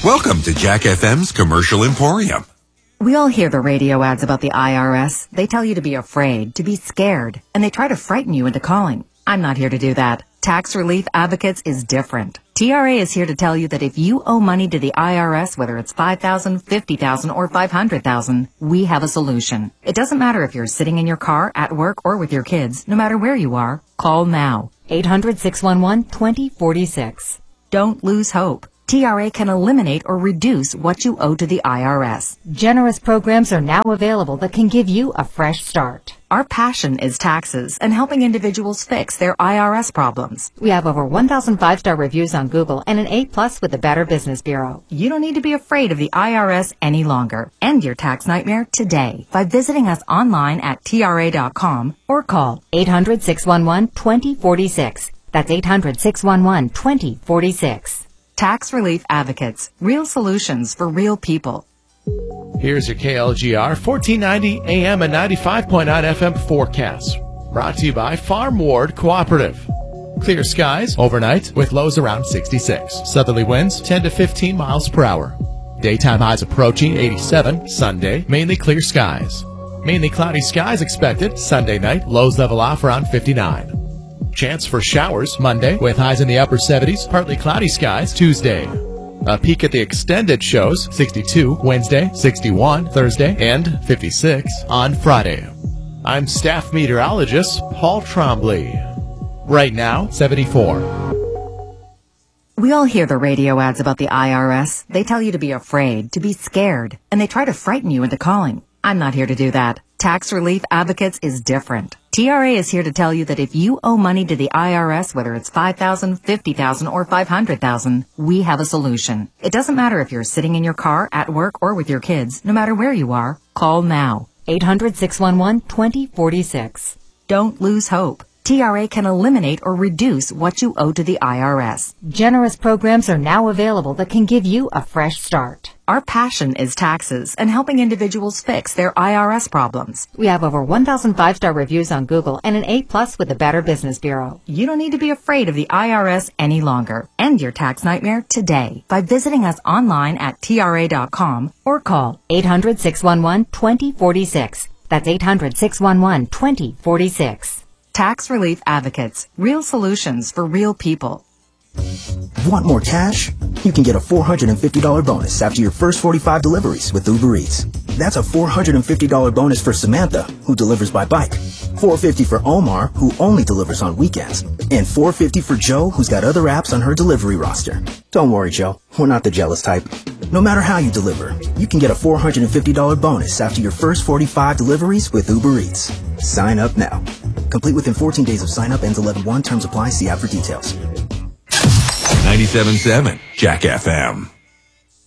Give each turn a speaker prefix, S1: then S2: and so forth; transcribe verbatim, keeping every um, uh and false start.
S1: Welcome to Jack F M's Commercial Emporium.
S2: We all hear the radio ads about the I R S. They tell you to be afraid, to be scared, and they try to frighten you into calling. I'm not here to do that. Tax Relief Advocates is different. T R A is here to tell you that if you owe money to the I R S, whether it's five thousand dollars, fifty thousand dollars, or five hundred thousand dollars, we have a solution. It doesn't matter if you're sitting in your car, at work, or with your kids. No matter where you are, call now. eight hundred, six one one, two zero four six. Don't lose hope. T R A can eliminate or reduce what you owe to the I R S. Generous programs are now available that can give you a fresh start. Our passion is taxes and helping individuals fix their I R S problems. We have over one thousand five-star reviews on Google and an A plus with the Better Business Bureau. You don't need to be afraid of the I R S any longer. End your tax nightmare today by visiting us online at T R A dot com or call eight hundred, six one one, two zero four six. That's eight hundred, six one one, two zero four six. Tax Relief Advocates. Real solutions for real people.
S3: Here's your K L G R fourteen ninety A M and ninety-five point nine F M forecast. Brought to you by Farm Ward Cooperative. Clear skies overnight with lows around sixty-six. Southerly winds ten to fifteen miles per hour. Daytime highs approaching eighty-seven. Sunday, mainly clear skies. Mainly cloudy skies expected. Sunday night, lows level off around fifty-nine. Chance for showers Monday with highs in the upper seventies, partly cloudy skies Tuesday. A peek at the extended shows, sixty-two Wednesday, sixty-one Thursday, and fifty-six on Friday. I'm staff meteorologist Paul Trombley. Right now, seventy-four.
S2: We all hear the radio ads about the I R S. They tell you to be afraid, to be scared, and they try to frighten you into calling. I'm not here to do that. Tax Relief Advocates is different. T R A is here to tell you that if you owe money to the I R S, whether it's five thousand dollars, fifty thousand dollars, or five hundred thousand dollars, we have a solution. It doesn't matter if you're sitting in your car, at work, or with your kids. No matter where you are, call now. eight hundred, six one one, two zero four six. Don't lose hope. T R A can eliminate or reduce what you owe to the I R S. Generous programs are now available that can give you a fresh start. Our passion is taxes and helping individuals fix their I R S problems. We have over one thousand five-star reviews on Google and an A plus with the Better Business Bureau. You don't need to be afraid of the I R S any longer. End your tax nightmare today by visiting us online at T R A dot com or call eight hundred, six one one, two zero four six. That's eight hundred, six one one, two zero four six. Tax Relief Advocates. Real solutions for real people.
S4: Want more cash? You can get a four hundred fifty dollars bonus after your first forty-five deliveries with Uber Eats. That's a four hundred fifty dollars bonus for Samantha, who delivers by bike, four hundred fifty dollars for Omar, who only delivers on weekends, and four hundred fifty dollars for Joe, who's got other apps on her delivery roster. Don't worry, Joe. We're not the jealous type. No matter how you deliver, you can get a four hundred fifty dollars bonus after your first forty-five deliveries with Uber Eats. Sign up now. Complete within fourteen days of sign up. Ends eleven one. Terms apply. See app for details.
S1: ninety-seven point seven Jack F M.